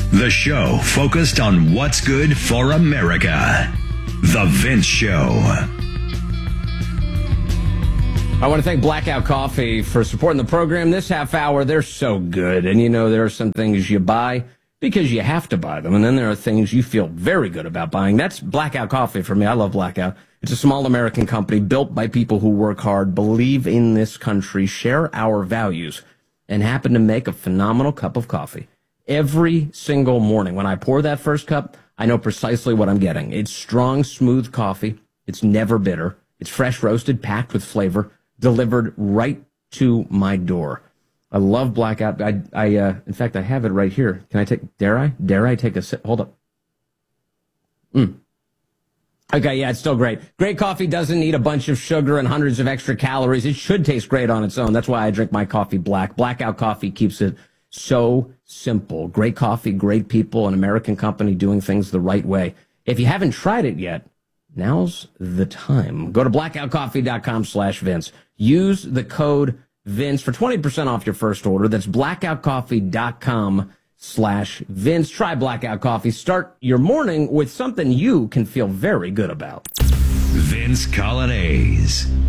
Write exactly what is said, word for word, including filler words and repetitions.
The show focused on what's good for America. The Vince Show. I want to thank Blackout Coffee for supporting the program this half hour. They're so good. And you know, there are some things you buy because you have to buy them. And then there are things you feel very good about buying. That's Blackout Coffee for me. I love Blackout. It's a small American company built by people who work hard, believe in this country, share our values, and happen to make a phenomenal cup of coffee. Every single morning when I pour that first cup, I know precisely what I'm getting. It's strong, smooth coffee. It's never bitter. It's fresh roasted, packed with flavor, delivered right to my door. I love Blackout. I, I uh, in fact, I have it right here. Can I take, dare I? Dare I take a sip? Hold up. Mm. Okay, yeah, it's still great. Great coffee doesn't need a bunch of sugar and hundreds of extra calories. It should taste great on its own. That's why I drink my coffee black. Blackout Coffee keeps it so simple. Great coffee, great people, an American company doing things the right way. If you haven't tried it yet, now's the time. Go to blackoutcoffee.com slash Vince. Use the code Vince for twenty percent off your first order. That's blackoutcoffee.com slash Vince. Try Blackout Coffee. Start your morning with something you can feel very good about. Vince Coglianese.